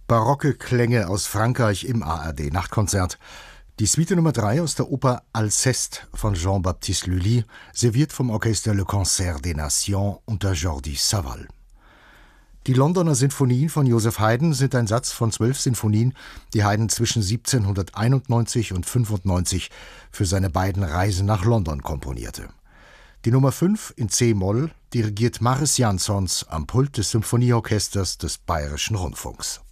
Barocke Klänge aus Frankreich im ARD-Nachtkonzert. Die Suite Nummer 3 aus der Oper Alceste von Jean-Baptiste Lully, serviert vom Orchester Le Concert des Nations unter Jordi Savall. Die Londoner Sinfonien von Joseph Haydn sind ein Satz von 12 Sinfonien, die Haydn zwischen 1791 und 1795 für seine beiden Reisen nach London komponierte. Die Nummer 5 in C-Moll dirigiert Mariss Jansons am Pult des Symphonieorchesters des Bayerischen Rundfunks.